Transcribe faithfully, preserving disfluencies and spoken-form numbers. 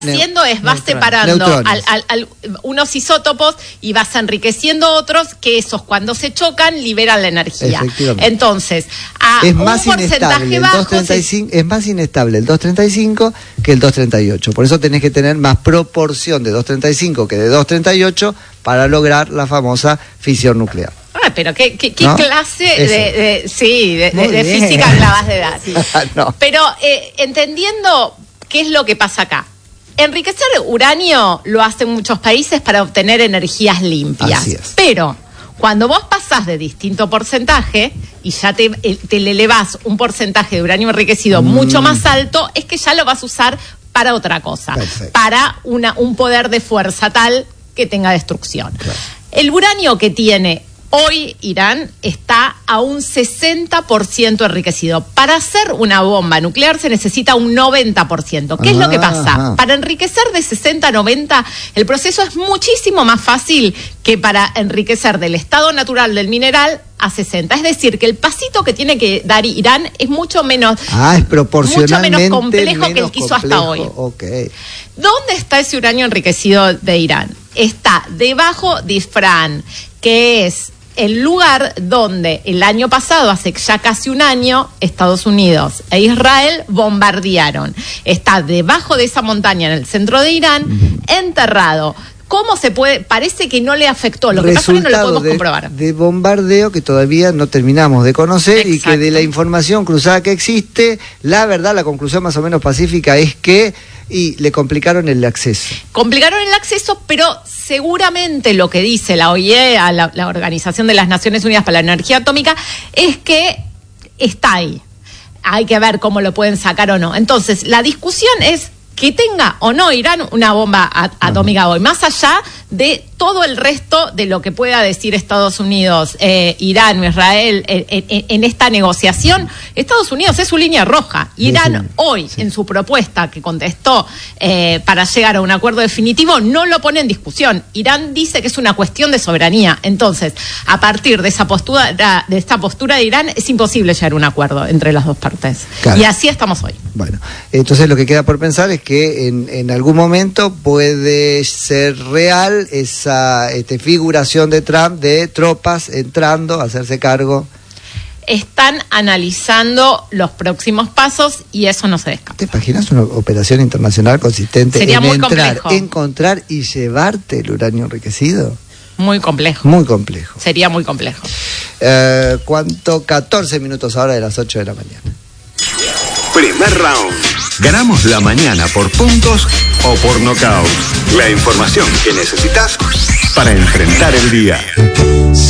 haciendo es vas separando al, al, al, unos isótopos y vas enriqueciendo otros, que esos cuando se chocan liberan la energía. Entonces, a es un más porcentaje bajo se... es más inestable el doscientos treinta y cinco que el doscientos treinta y ocho. Por eso tenés que tener más proporción de doscientos treinta y cinco que de doscientos treinta y ocho para lograr la famosa fisión nuclear. Ah, pero qué, qué, qué ¿no? clase de, de, sí, de, de, de física acabas de dar. Sí. No. Pero eh, entendiendo qué es lo que pasa acá. Enriquecer uranio lo hacen muchos países para obtener energías limpias. Así es. Pero cuando vos pasás de distinto porcentaje y ya te, te le elevás un porcentaje de uranio enriquecido mm. mucho más alto, es que ya lo vas a usar para otra cosa. Perfecto. Para una, un poder de fuerza tal que tenga destrucción. Claro. El uranio que tiene hoy Irán está a un sesenta por ciento enriquecido. Para hacer una bomba nuclear se necesita un noventa por ciento. ¿Qué ah, es lo que pasa? Ah. Para enriquecer de sesenta a noventa, el proceso es muchísimo más fácil que para enriquecer del estado natural del mineral a sesenta. Es decir, que el pasito que tiene que dar Irán es mucho menos, ah, es proporcionalmente mucho menos complejo menos que el que hizo complejo. hasta hoy. Okay. ¿Dónde está ese uranio enriquecido de Irán? Está debajo de Isfahan, que es el lugar donde el año pasado, hace ya casi un año, Estados Unidos e Israel bombardearon. Está debajo de esa montaña en el centro de Irán, uh-huh. enterrado. ¿Cómo se puede? Parece que no le afectó. Lo que pasa es que no lo podemos de, comprobar. De bombardeo que todavía no terminamos de conocer. Exacto. Y que de la información cruzada que existe, la verdad, la conclusión más o menos pacífica es que y le complicaron el acceso. Complicaron el acceso, pero seguramente lo que dice la O I E, la, la Organización de las Naciones Unidas para la Energía Atómica, es que está ahí. Hay que ver cómo lo pueden sacar o no. Entonces, la discusión es que tenga o no Irán una bomba atómica hoy, más allá de todo el resto de lo que pueda decir Estados Unidos, eh, Irán o Israel en, en, en esta negociación. Estados Unidos es su línea roja. Irán sí, sí. hoy, sí. en su propuesta que contestó eh, para llegar a un acuerdo definitivo, no lo pone en discusión. Irán dice que es una cuestión de soberanía. Entonces, a partir de esa postura de esta postura de Irán, es imposible llegar a un acuerdo entre las dos partes. Claro. Y así estamos hoy. Bueno, entonces lo que queda por pensar es que en, en algún momento puede ser real esa este, figuración de Trump de tropas entrando a hacerse cargo. Están analizando los próximos pasos y eso no se descarta. ¿Te imaginas una operación internacional consistente Sería en muy entrar, complejo. encontrar y llevarte el uranio enriquecido? Muy complejo. Muy complejo. Sería muy complejo. Eh, ¿Cuánto? catorce minutos ahora de las ocho de la mañana. Primer round. Ganamos la mañana por puntos o por nocaut. La información que necesitas para enfrentar el día.